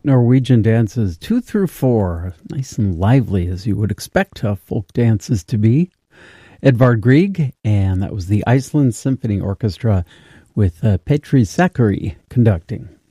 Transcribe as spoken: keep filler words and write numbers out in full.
Norwegian dances two through four, nice and lively as you would expect uh, folk dances to be. Edvard Grieg, and that was the Iceland Symphony Orchestra with uh, Petri Sakari conducting.